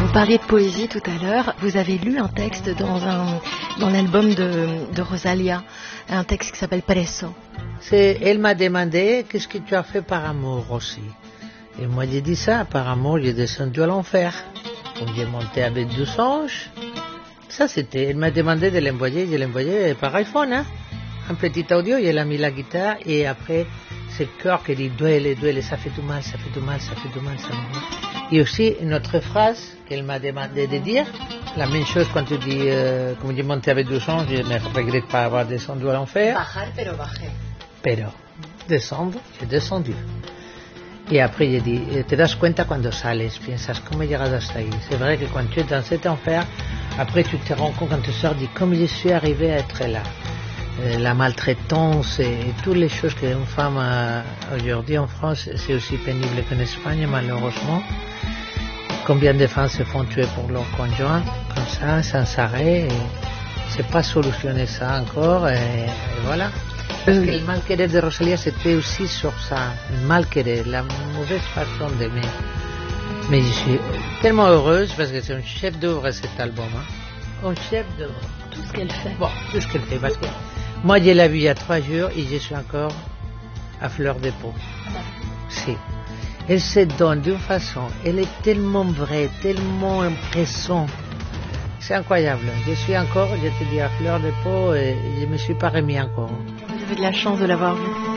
Vous parliez de poésie tout à l'heure. Vous avez lu un texte dans l'album de Rosalia, un texte qui s'appelle Preso. Elle m'a demandé qu'est-ce que tu as fait par amour aussi. Et moi j'ai dit ça, par amour j'ai descendu à l'enfer. J'ai monté avec 12 anges. Ça c'était, elle m'a demandé de l'envoyer, je l'ai envoyé par iPhone, hein. Un petit audio, elle a mis la guitare et après c'est le cœur qui dit duele, duele, ça fait du mal, ça fait du mal, ça fait du mal, ça fait du mal. Et aussi une autre phrase qu'elle m'a demandé de dire, la même chose quand tu dis, comme j'ai monté avec 12 anges, je ne regrette pas avoir descendu à l'enfer. Bajar, pero bajé. Pero, descendre, j'ai descendu. Et après, j'ai dit, te das cuenta cuando sales, piensas, ¿cómo he llegado hasta ahí? C'est vrai que quand tu es dans cet enfer, après tu te rends compte quand tu sors, dis, comment je suis arrivé à être là. La maltraitance et toutes les choses qu'une femme a aujourd'hui en France, c'est aussi pénible qu'en Espagne, malheureusement. Combien de femmes se font tuer pour leur conjoint, comme ça, sans arrêt, et c'est pas solutionné ça encore, et voilà. Parce que le mal-querer de Rosalia, c'était aussi sur ça, le mal-querer, la mauvaise façon d'aimer. Mais je suis tellement heureuse parce que c'est un chef d'œuvre cet album. Hein. Un chef d'œuvre. Tout ce qu'elle fait. Bon, tout ce qu'elle fait. Parce que moi, je l'ai vue il y a 3 jours et je suis encore à fleur de peau. Si. Elle se donne d'une façon, elle est tellement vraie, tellement impressionnante. C'est incroyable. Je suis encore, je te dis, à fleur de peau et je ne me suis pas remis encore. Vous avez de la chance de l'avoir vue.